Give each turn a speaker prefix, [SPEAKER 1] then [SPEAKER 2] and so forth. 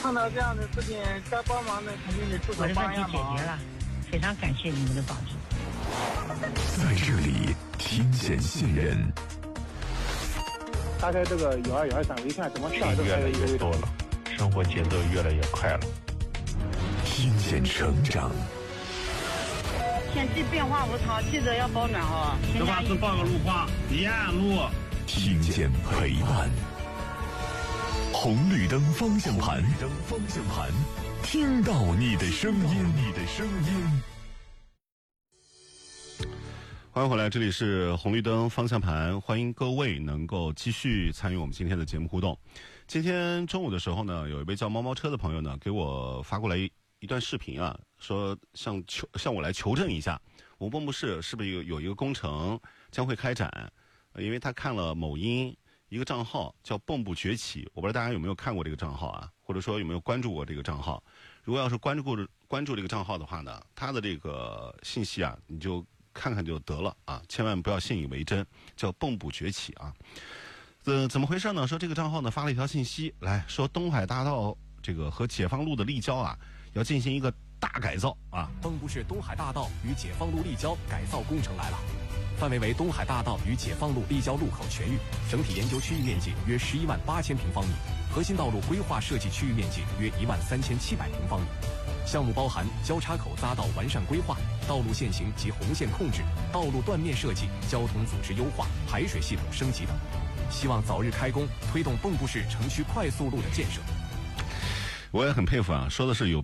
[SPEAKER 1] 碰到这样的事情，该帮忙的肯定得出手帮一下忙。
[SPEAKER 2] 我的问题解决了，非常感谢你们的帮助。
[SPEAKER 3] 在这里听见信任。
[SPEAKER 4] 打开这个1213，我一看什么事儿都
[SPEAKER 5] 越来越多了，生活节奏越来越快了。
[SPEAKER 3] 听见成长。
[SPEAKER 6] 天气变化无常，记得要保暖哦。
[SPEAKER 7] 这把是报个路况，沿路。
[SPEAKER 3] 听见陪伴。红绿灯方向盘，听到你的声音。
[SPEAKER 8] 欢迎回来，这里是红绿灯方向盘，欢迎各位能够继续参与我们今天的节目互动。今天中午的时候呢，有一位叫猫猫车的朋友呢给我发过来一段视频啊，说向我来求证一下，我们蚌埠市是不是有一个工程将会开展？因为他看了某音一个账号叫蚌埠崛起，我不知道大家有没有看过这个账号啊，或者说有没有关注过这个账号。如果要是关注这个账号的话呢，他的这个信息啊，你就看看就得了啊，千万不要信以为真，叫蚌埠崛起啊。怎么回事呢？说这个账号呢发了一条信息来说，东海大道这个和解放路的立交啊，要进行一个大改造啊。
[SPEAKER 9] 蚌埠市东海大道与解放路立交改造工程来了，范围为东海大道与解放路立交路口全域，整体研究区域面积约118000平方米，核心道路规划设计区域面积约13700平方米。项目包含交叉口匝道完善规划、道路限行及红线控制、道路断面设计、交通组织优化、排水系统升级等，希望早日开工，推动蚌埠市城区快速路的建设。
[SPEAKER 8] 我也很佩服啊，说的是有